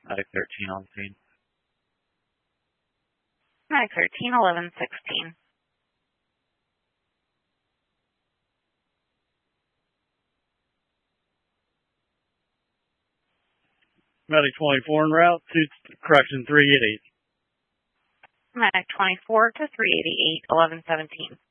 Medic 13 on scene. Medic 13, 1116. Medic 24 en route to correction 388. Medic 24 to 388, 1117.